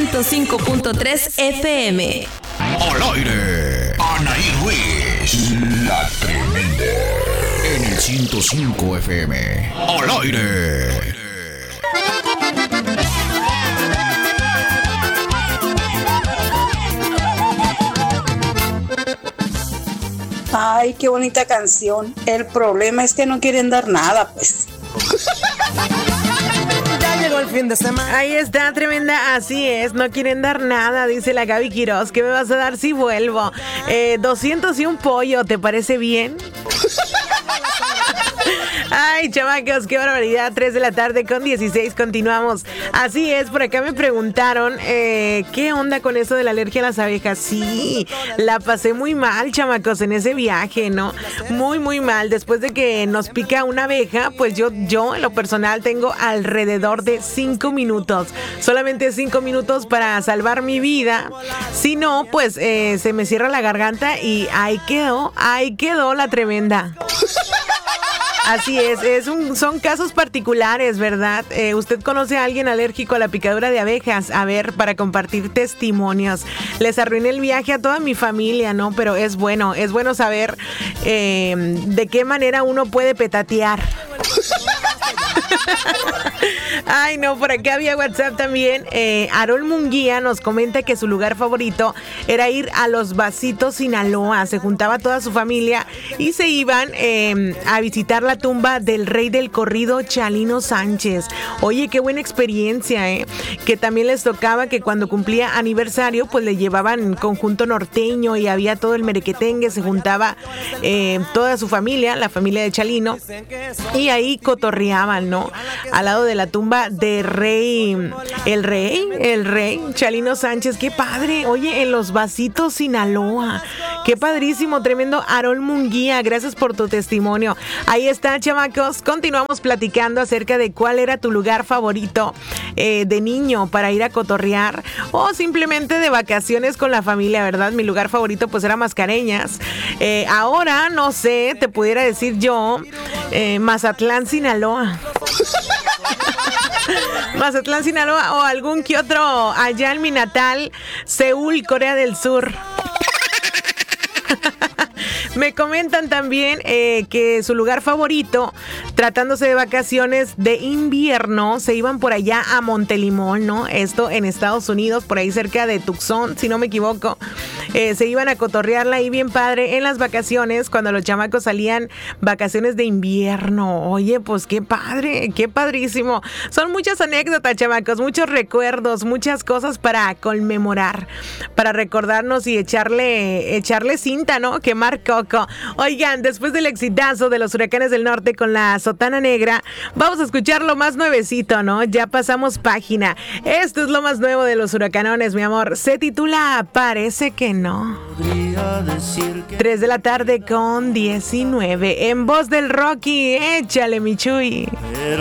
105.3 FM. Al aire, Anaí Ruiz, la tremenda. En el 105 FM. Al aire. Ay, qué bonita canción. El problema es que no quieren dar nada, pues. Ya llegó el fin de semana. Ahí está, tremenda, así es, no quieren dar nada, dice la Gaby Quiroz. ¿Qué me vas a dar si vuelvo? 200 y un pollo, ¿te parece bien? Ay, chamacos, qué barbaridad. 3 de la tarde con 16, continuamos. Así es, por acá me preguntaron ¿qué onda con eso de la alergia a las abejas? Sí, la pasé muy mal, chamacos, en ese viaje, ¿no? Muy, muy mal. Después de que nos pica una abeja, pues yo en lo personal tengo alrededor de 5 minutos. Solamente 5 minutos para salvar mi vida. Si no, pues se me cierra la garganta y ahí quedó la tremenda. Así es, son casos particulares, ¿verdad? ¿Usted conoce a alguien alérgico a la picadura de abejas? A ver, para compartir testimonios. Les arruiné el viaje a toda mi familia, ¿no? Pero es bueno saber de qué manera uno puede petatear. Ay, no, por acá había WhatsApp también. Arol Munguía nos comenta que su lugar favorito era ir a Los Vasitos, Sinaloa. Se juntaba toda su familia y se iban a visitar la tumba del rey del corrido, Chalino Sánchez. Oye, qué buena experiencia, que también les tocaba que cuando cumplía aniversario, pues le llevaban conjunto norteño y había todo el merequetengue. Se juntaba toda su familia, la familia de Chalino, y ahí cotorreaban, ¿no? Al lado de la tumba de el rey Chalino Sánchez. Qué padre. Oye, en Los Vasitos, Sinaloa. Qué padrísimo, tremendo. Arol Munguía, gracias por tu testimonio. Ahí está, chamacos. Continuamos platicando acerca de cuál era tu lugar favorito de niño para ir a cotorrear o simplemente de vacaciones con la familia, ¿verdad? Mi lugar favorito pues era Mascareñas. Ahora, no sé, te pudiera decir yo, Mazatlán, Sinaloa. Mazatlán, Sinaloa, o algún que otro allá en mi natal, Seúl, Corea del Sur. Me comentan también que su lugar favorito, tratándose de vacaciones de invierno, se iban por allá a Montelimón, ¿no? Esto en Estados Unidos, por ahí cerca de Tucson, si no me equivoco. Se iban a cotorrearla ahí bien padre en las vacaciones, cuando los chamacos salían vacaciones de invierno. Oye, pues qué padre, qué padrísimo. Son muchas anécdotas, chamacos, muchos recuerdos, muchas cosas para conmemorar, para recordarnos y echarle cinta, ¿no? Quemar coco. Oigan, después del exitazo de los Huracanes del Norte con la Sotana Negra, vamos a escuchar lo más nuevecito, ¿no? Ya pasamos página. Esto es lo más nuevo de los Huracanones, mi amor. Se titula Parece que no. 3 de la tarde con 19. En voz del Rocky, échale, mi Chuy.